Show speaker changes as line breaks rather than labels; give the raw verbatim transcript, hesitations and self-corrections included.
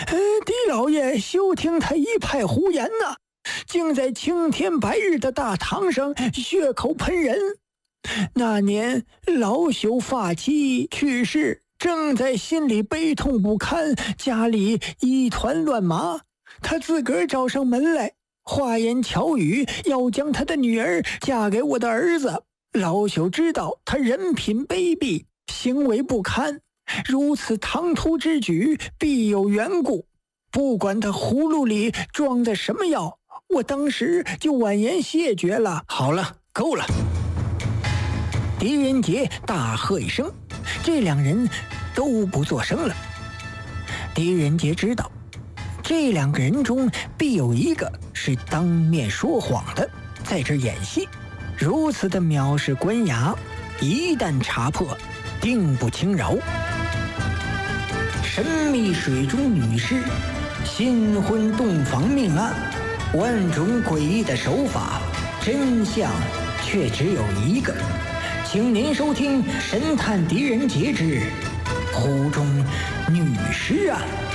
呃，狄老爷休听他一派胡言呐、啊，竟在青天白日的大堂上血口喷人。那年老朽发妻去世，正在心里悲痛不堪，家里一团乱麻，他自个儿找上门来，花言巧语要将他的女儿嫁给我的儿子。老朽知道他人品卑鄙，行为不堪，如此唐突之举必有缘故，不管他葫芦里装的什么药，我当时就婉言谢绝了。
好了，够了！
狄仁杰大喝一声，这两人都不作声了。狄仁杰知道这两个人中必有一个是当面说谎的，在这演戏。如此的藐视官衙，一旦查破，定不轻饶。神秘水中女尸，新婚洞房命案，万种诡异的手法，真相却只有一个。请您收听《神探狄仁杰之湖中女尸案》。